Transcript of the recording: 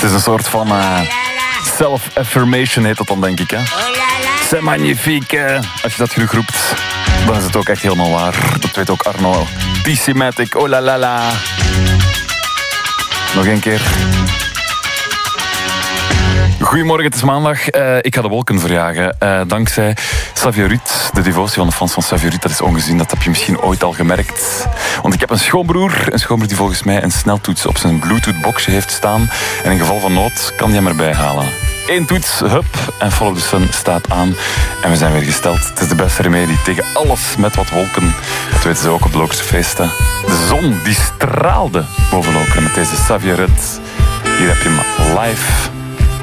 is een soort van self-affirmation heet dat dan, denk ik. Hè? C'est magnifique. Als je dat genoeg roept, dan is het ook echt helemaal waar. Dat weet ook Arno. T-Matic, oh la la la. Nog een keer. Goedemorgen, het is maandag. Ik ga de wolken verjagen. Dankzij Saviorit, de devotie van de fans van Saviorit. Dat is ongezien, dat heb je misschien ooit al gemerkt. Want ik heb een schoonbroer die volgens mij een sneltoets op zijn Bluetooth-boxje heeft staan. En in geval van nood kan hij hem erbij halen. 1 toets, hup, en Follow the Sun staat aan. En we zijn weer gesteld. Het is de beste remedie tegen alles met wat wolken. Dat weten ze ook op de Lokerse feesten. De zon, die straalde boven Lokeren met deze Saviorit. Hier heb je hem live.